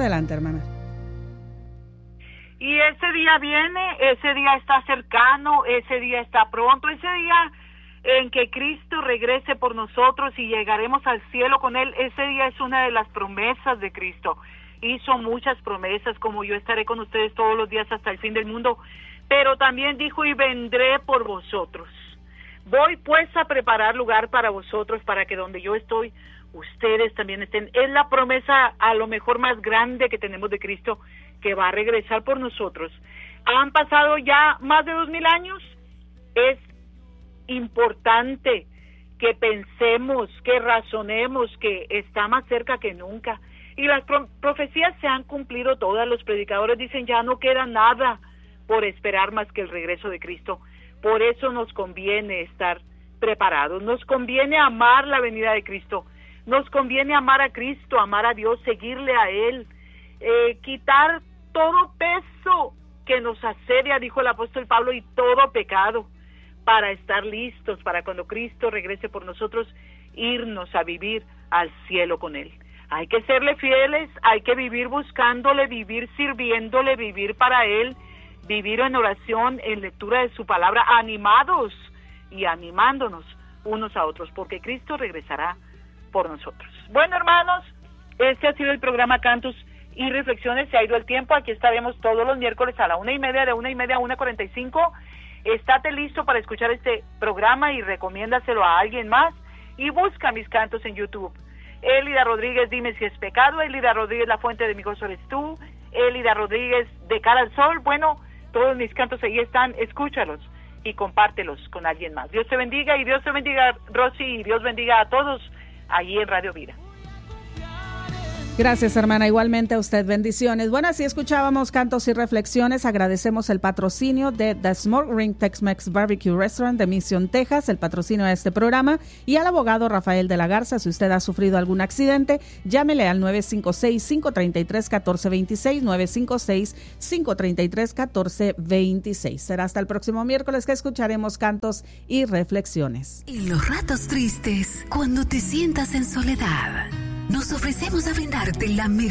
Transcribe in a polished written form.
adelante, hermana. Y ese día viene, ese día está cercano, ese día está pronto, ese día en que Cristo regrese por nosotros y llegaremos al cielo con Él. Ese día es una de las promesas de Cristo. Hizo muchas promesas, como yo estaré con ustedes todos los días hasta el fin del mundo, pero también dijo, y vendré por vosotros. Voy pues a preparar lugar para vosotros, para que donde yo estoy, ustedes también estén. Es la promesa a lo mejor más grande que tenemos de Cristo, que va a regresar por nosotros. Han pasado ya más de 2000 años. Es importante que pensemos, que razonemos, que está más cerca que nunca. Y las profecías se han cumplido todas. Los predicadores dicen, ya no queda nada por esperar más que el regreso de Cristo. Por eso nos conviene estar preparados, nos conviene amar la venida de Cristo, nos conviene amar a Cristo, amar a Dios, seguirle a Él, quitar todo peso que nos asedia, dijo el apóstol Pablo, y todo pecado, para estar listos, para cuando Cristo regrese por nosotros, irnos a vivir al cielo con Él. Hay que serle fieles, hay que vivir buscándole, vivir sirviéndole, vivir para Él, vivir en oración, en lectura de su palabra, animados y animándonos unos a otros, porque Cristo regresará por nosotros. Bueno, hermanos, este ha sido el programa Cantos y Reflexiones. Se ha ido el tiempo. Aquí estaremos todos los miércoles a la 1:30, de 1:30 a 1:45. Estate listo para escuchar este programa y recomiéndaselo a alguien más, y busca mis cantos en YouTube. Elida Rodríguez, dime si es pecado. Elida Rodríguez, la fuente de mi gozo eres tú. Elida Rodríguez, de cara al sol. Bueno, todos mis cantos ahí están, escúchalos y compártelos con alguien más. Dios te bendiga, y Dios te bendiga, Rosy, y Dios bendiga a todos allí en Radio Vida. Gracias, hermana. Igualmente a usted, bendiciones. Bueno, así escuchábamos Cantos y Reflexiones. Agradecemos el patrocinio de The Smoke Ring Tex-Mex Barbecue Restaurant de Mission, Texas, el patrocinio de este programa, y al abogado Rafael de la Garza. Si usted ha sufrido algún accidente, llámele al 956-533-1426, 956-533-1426. Será hasta el próximo miércoles que escucharemos Cantos y Reflexiones. En los ratos tristes, cuando te sientas en soledad, nos ofrecemos a brindarte la mejor